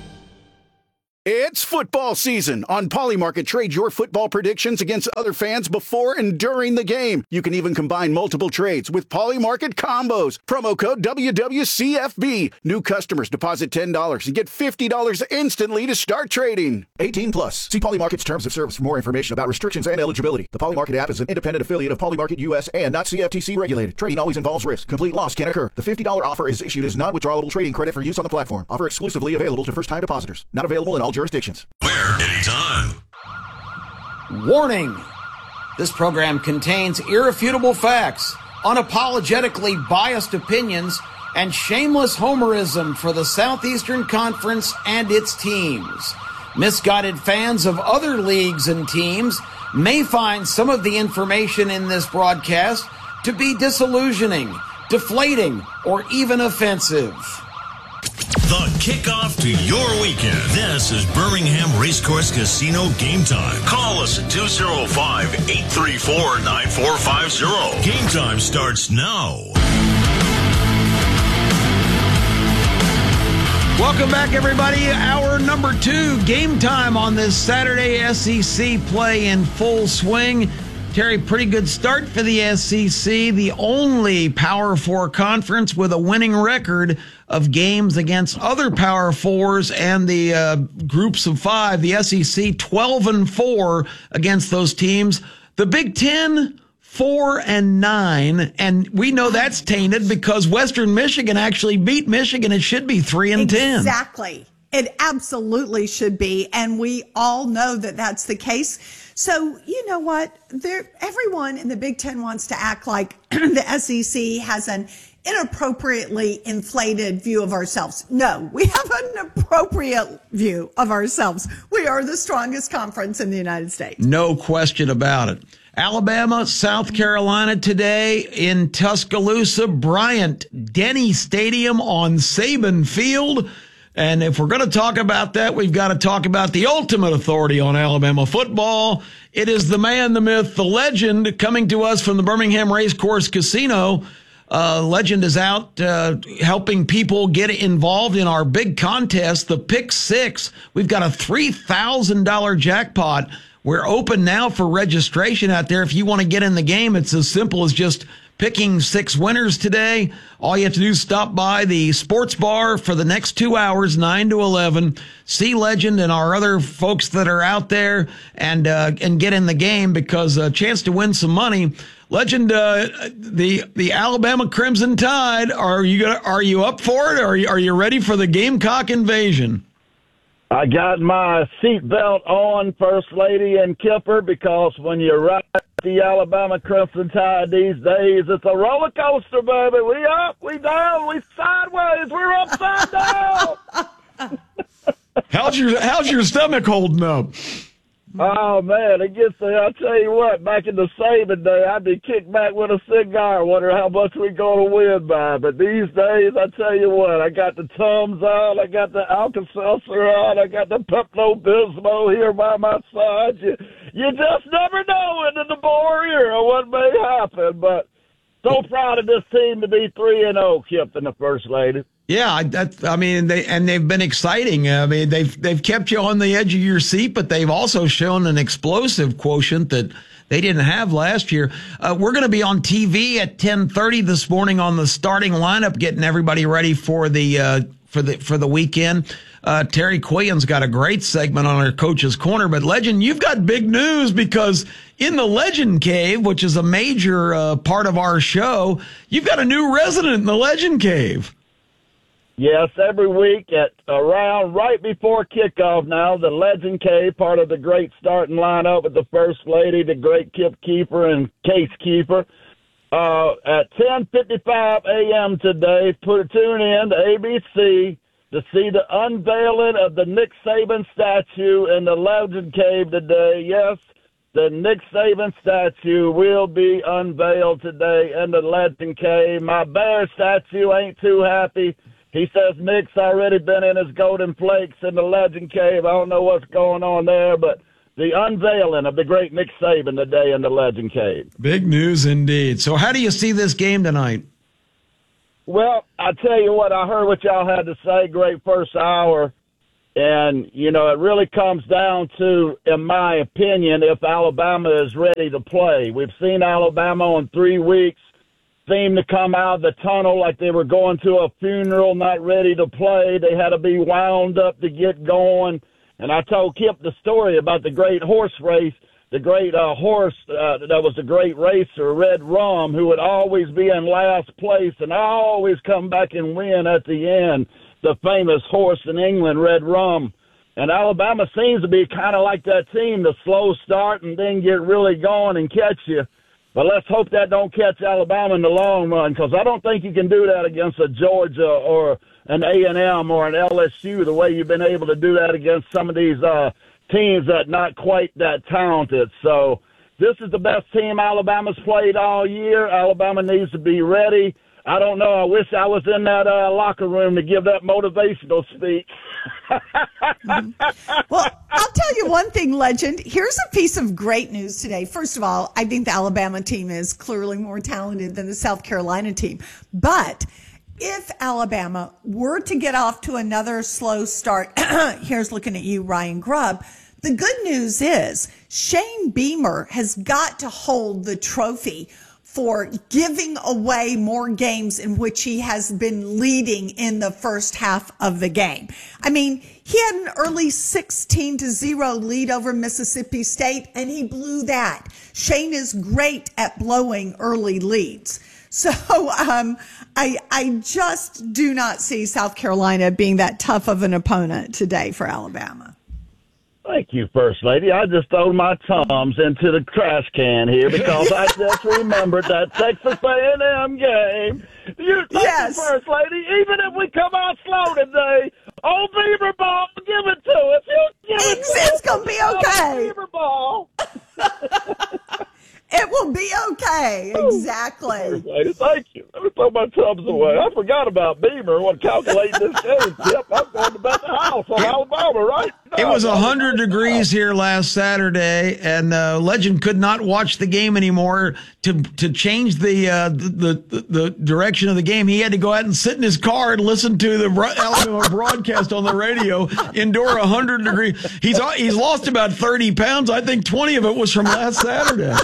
It's football season. On Polymarket, trade your football predictions against other fans before and during the game. You can even combine multiple trades with Polymarket combos. Promo code WWCFB. New customers deposit $10 and get $50 instantly to start trading. 18 plus. See Polymarket's terms of service for more information about restrictions and eligibility. The Polymarket app is an independent affiliate of Polymarket US and not CFTC regulated. Trading always involves risk. Complete loss can occur. The $50 offer is issued as non-withdrawable trading credit for use on the platform. Offer exclusively available to first-time depositors. Not available in all jurisdictions. Where? Anytime. Warning! This program contains irrefutable facts, unapologetically biased opinions, and shameless homerism for the Southeastern Conference and its teams. Misguided fans of other leagues and teams may find some of the information in this broadcast to be disillusioning, deflating, or even offensive. The kickoff to your weekend. This is Birmingham Racecourse Casino Game Time. Call us at 205-834-9450. Game time starts now. Welcome back, everybody. Hour number 2, game time on this Saturday. SEC play in full swing. Terry, pretty good start for the SEC, the only Power 4 conference with a winning record of games against other Power 4s and the groups of 5. The SEC 12-4 against those teams. The Big Ten 4-9, and we know that's tainted because Western Michigan actually beat Michigan. It should be 3-10. Exactly. It absolutely should be, and we all know that that's the case. So, you know what? Everyone in the Big Ten wants to act like the SEC has an inappropriately inflated view of ourselves. No, we have an appropriate view of ourselves. We are the strongest conference in the United States. No question about it. Alabama, South Carolina today in Tuscaloosa, Bryant-Denny Stadium on Saban Field. And if we're going to talk about that, we've got to talk about the ultimate authority on Alabama football. It is the man, the myth, the legend coming to us from the Birmingham Racecourse Casino. Legend is out helping people get involved in our big contest, the Pick 6. We've got a $3,000 jackpot. We're open now for registration out there. If you want to get in the game, it's as simple as just picking 6 winners today. All you have to do is stop by the sports bar for the next 2 hours, 9 to 11. See Legend and our other folks that are out there and get in the game because a chance to win some money. Legend, the Alabama Crimson Tide. Are you up for it? Or are you ready for the Gamecock invasion? I got my seatbelt on, First Lady and Kipper, because when you ride the Alabama Crimson Tide these days, it's a roller coaster, baby. We up, we down, we sideways, we're upside down. How's your stomach holding up? Oh, man, it gets there. I'll tell you what, back in the Saban day, I'd be kicked back with a cigar, wonder how much we going to win by. But these days, I tell you what, I got the Tums on, I got the Alka-Seltzer on, I got the Pepto-Bismol here by my side. You just never know into the bowl era what may happen. But so proud of this team to be 3-0, Kip, and the First Lady. Yeah, they've been exciting. I mean, they've kept you on the edge of your seat, but they've also shown an explosive quotient that they didn't have last year. We're going to be on TV at 10:30 this morning on the starting lineup, getting everybody ready for the weekend. Terry Quillian's got a great segment on our Coach's Corner, but Legend, you've got big news because in the Legend Cave, which is a major part of our show, you've got a new resident in the Legend Cave. Yes, every week at around right before kickoff now, the Legend Cave, part of the great starting lineup with the First Lady, the great Kip Keefer and Case Keefer. At 10:55 a.m. today, tune in to ABC to see the unveiling of the Nick Saban statue in the Legend Cave today. Yes, the Nick Saban statue will be unveiled today in the Legend Cave. My bear statue ain't too happy. He says Nick's already been in his golden flakes in the Legend Cave. I don't know what's going on there, but the unveiling of the great Nick Saban today in the Legend Cave. Big news indeed. So how do you see this game tonight? Well, I tell you what, I heard what y'all had to say. Great first hour. And, you know, it really comes down to, in my opinion, if Alabama is ready to play. We've seen Alabama in 3 weeks seem to come out of the tunnel like they were going to a funeral, not ready to play. They had to be wound up to get going. And I told Kip the story about the great horse race, the great horse that was a great racer, Red Rum, who would always be in last place and always come back and win at the end, the famous horse in England, Red Rum. And Alabama seems to be kind of like that team, the slow start and then get really going and catch you. But let's hope that don't catch Alabama in the long run, because I don't think you can do that against a Georgia or an A&M or an LSU the way you've been able to do that against some of these teams that not quite that talented. So this is the best team Alabama's played all year. Alabama needs to be ready. I don't know. I wish I was in that locker room to give that motivational speech. Well, I'll tell you one thing, Legend. Here's a piece of great news today. First of all, I think the Alabama team is clearly more talented than the South Carolina team. But if Alabama were to get off to another slow start, here's looking at you, Ryan Grubb. The good news is Shane Beamer has got to hold the trophy for giving away more games in which he has been leading in the first half of the game. I mean, he had an early 16-0 lead over Mississippi State, and he blew that. Shane is great at blowing early leads. So I just do not see South Carolina being that tough of an opponent today for Alabama. Thank you, First Lady. I just threw my Toms into the trash can here because I just remembered that Texas A&M game. Yes, First Lady. Even if we come out slow today, old Beaver Ball, give it to us. It's going to be okay. Beaver Ball. It will be okay. Exactly. Thank you. Let me throw my tubs away. I forgot about Beamer when calculating this game. Yep, I'm going to bet the house on Alabama, right? It was 100 degrees here last Saturday, and Legend could not watch the game anymore. To change the direction of the game, he had to go out and sit in his car and listen to the Alabama broadcast on the radio. Endure 100 degrees. He's lost about 30 pounds. I think 20 of it was from last Saturday.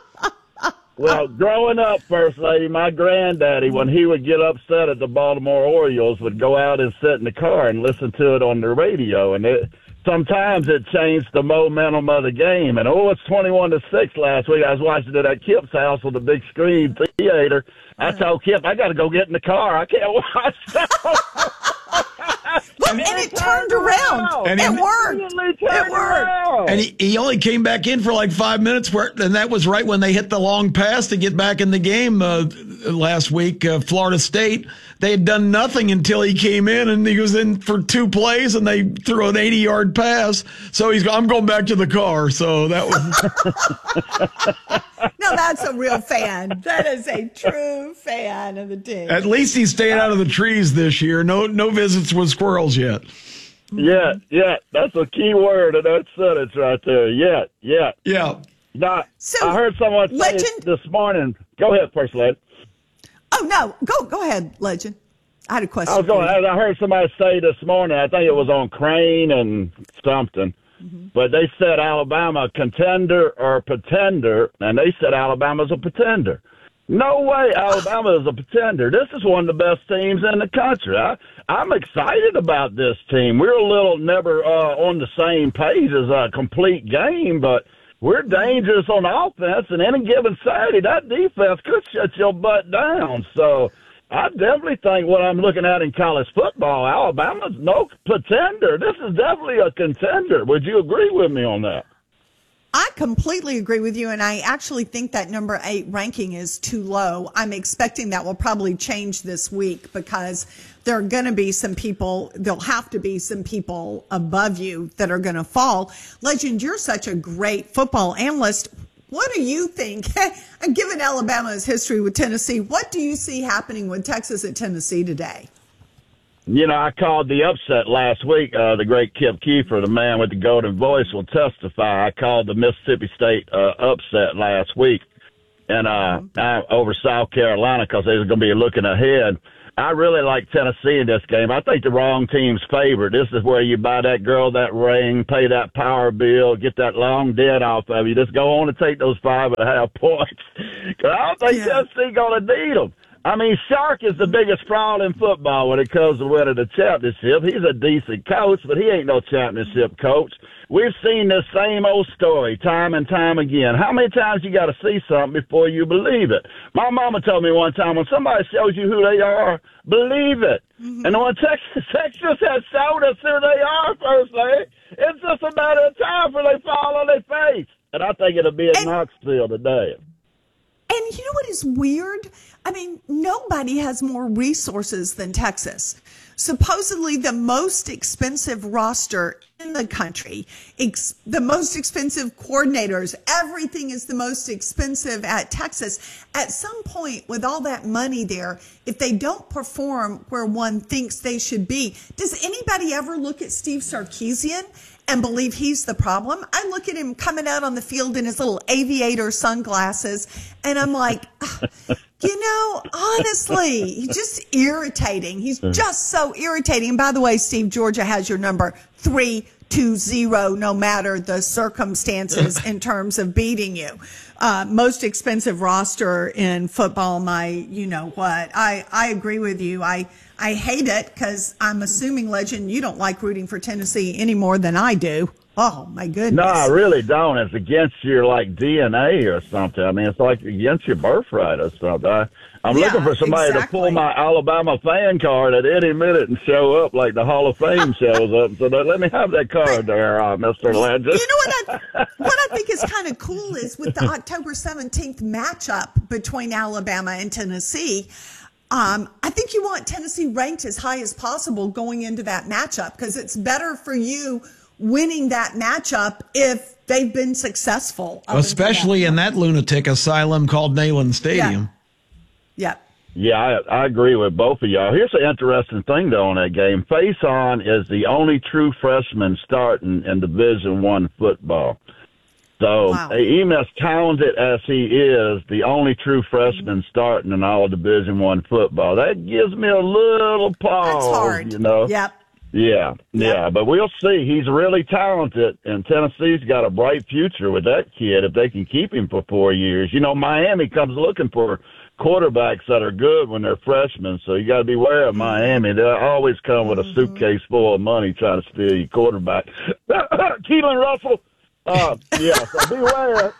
Well, growing up, First Lady, my granddaddy, when he would get upset at the Baltimore Orioles, would go out and sit in the car and listen to it on the radio. And sometimes it changed the momentum of the game. And, it's 21-6 last week. I was watching it at Kip's house on the big screen theater. I told Kip, I got to go get in the car. I can't watch that. And it turned around. And it worked. It worked. And he only came back in for like 5 minutes, and that was right when they hit the long pass to get back in the game last week. Florida State, they had done nothing until he came in, and he was in for 2 plays, and they threw an 80-yard pass. So I'm going back to the car. So that was. No, that's a real fan. That is a true fan of the team. At least he's staying out of the trees this year. No visits with squirrels yet. Yeah. That's a key word in that sentence right there. Yeah. Now, so, I heard someone say this morning. Go ahead, First Lady. Oh, no. Go ahead, Legend. I had a question. I heard somebody say this morning, I think it was on Crane and something, but they said Alabama contender or pretender, and they said Alabama's a pretender. No way Alabama is a pretender. This is one of the best teams in the country. I'm excited about this team. We're a little never on the same page as a complete game, but we're dangerous on offense, and any given Saturday, that defense could shut your butt down. So I definitely think what I'm looking at in college football, Alabama's no pretender. This is definitely a contender. Would you agree with me on that? I completely agree with you, and I actually think that number 8 ranking is too low. I'm expecting that will probably change this week because there are going to be some people, there'll have to be some people above you that are going to fall. Legend, you're such a great football analyst. What do you think? And given Alabama's history with Tennessee, what do you see happening with Texas at Tennessee today? You know, I called the upset last week. The great Kip Kiefer, the man with the golden voice, will testify. I called the Mississippi State upset last week, and over South Carolina because they was going to be looking ahead. I really like Tennessee in this game. I think the wrong team's favored. This is where you buy that girl that ring, pay that power bill, get that long debt off of you. Just go on and take those 5.5 points. Because I don't think Tennessee going to need them. I mean, Sark is the biggest fraud in football when it comes to winning the championship. He's a decent coach, but he ain't no championship coach. We've seen this same old story time and time again. How many times you got to see something before you believe it? My mama told me one time, when somebody shows you who they are, believe it. Mm-hmm. And when Texas has showed us who they are, First Lady, it's just a matter of time before they fall on their face. And I think it'll be at Knoxville today. And you know what is weird? I mean, nobody has more resources than Texas. Supposedly the most expensive roster in the country, the most expensive coordinators, everything is the most expensive at Texas. At some point, with all that money there, if they don't perform where one thinks they should be, does anybody ever look at Steve Sarkisian and believe he's the problem? I look at him coming out on the field in his little aviator sunglasses, and I'm like, you know, honestly, he's just irritating. He's just so irritating. And by the way, Steve, Georgia has your number 3-0, no matter the circumstances in terms of beating you. Most expensive roster in football, you know what. I agree with you. I hate it because I'm assuming, Legend, you don't like rooting for Tennessee any more than I do. Oh, my goodness. No, I really don't. It's against your, DNA or something. I mean, it's like against your birthright or something. I'm looking for somebody to pull my Alabama fan card at any minute and show up like the Hall of Fame shows up. So let me have that card there, Mr. Legend. You know what I think is kind of cool is with the October 17th matchup between Alabama and Tennessee, I think you want Tennessee ranked as high as possible going into that matchup because it's better for you winning that matchup if they've been successful. Especially in that lunatic asylum called Neyland Stadium. Yeah. Yeah, I agree with both of y'all. Here's an interesting thing, though, on that game. Faison is the only true freshman starting in Division I football. So, even as talented as he is, the only true freshman starting in all Division I football. That gives me a little pause. That's hard. You know? Yep. Yeah, but we'll see. He's really talented, and Tennessee's got a bright future with that kid if they can keep him for 4 years. You know, Miami comes looking for quarterbacks that are good when they're freshmen, so you got to be aware of Miami. They always come with a suitcase full of money trying to steal your quarterback. Keelan Russell. So beware.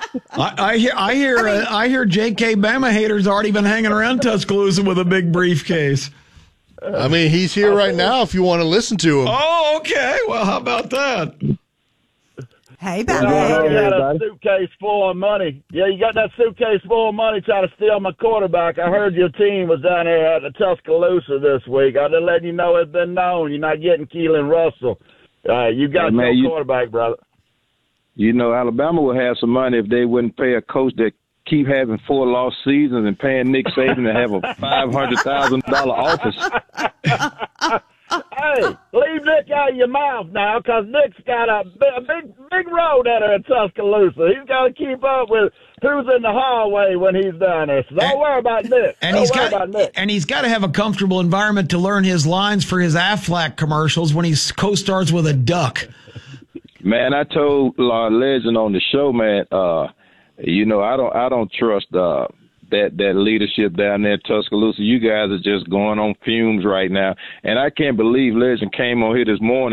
I hear J.K. Bama haters already been hanging around Tuscaloosa with a big briefcase. I mean, he's here right now if you want to listen to him. Oh, okay. Well, how about that? Hey, Bama. You got a suitcase full of money. Yeah, you got that suitcase full of money trying to steal my quarterback. I heard your team was down there at the Tuscaloosa this week. I'm just letting you know it's been known. You're not getting Keelan Russell. You got your quarterback, brother. You know, Alabama would have some money if they wouldn't pay a coach that keep having 4 lost seasons and paying Nick Saban to have a $500,000 office. Hey, leave Nick out of your mouth now, because Nick's got a big road at her in Tuscaloosa. He's got to keep up with who's in the hallway when he's down there. So don't worry about Nick. And he's got to have a comfortable environment to learn his lines for his Aflac commercials when he co-stars with a duck. Man, I told Legend on the show, man. You know, I don't trust that leadership down there in Tuscaloosa. You guys are just going on fumes right now. And I can't believe Legend came on here this morning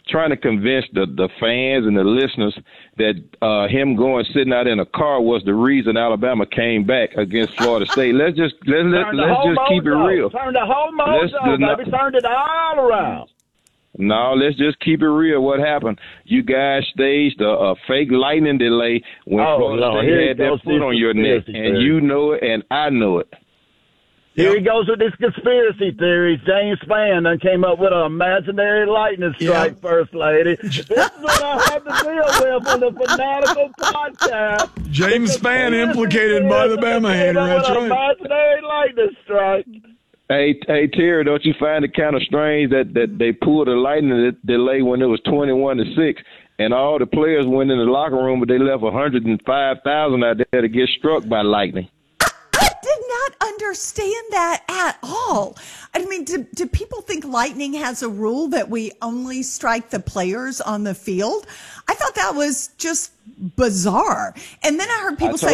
trying to convince the fans and the listeners that him sitting out in a car was the reason Alabama came back against Florida State. Let's just keep it real. Turn the whole mojo, baby. Turned it all around. No, let's just keep it real. What happened? You guys staged a fake lightning delay when Florida State had their foot on your neck, and you know it, and I know it. Here he goes with his conspiracy theories. James Spann done came up with an imaginary lightning strike, First Lady. This is what I have to deal with on the Fanatical Podcast. James Spann implicated by the Bama hater. That's right. Imaginary lightning strike. Hey, Terry, don't you find it kind of strange that they pulled a lightning delay when it was 21-6, and all the players went in the locker room, but they left 105,000 out there to get struck by lightning? Did not understand that at all. I mean, do people think lightning has a rule that we only strike the players on the field? I thought that was just bizarre. And then I heard people say,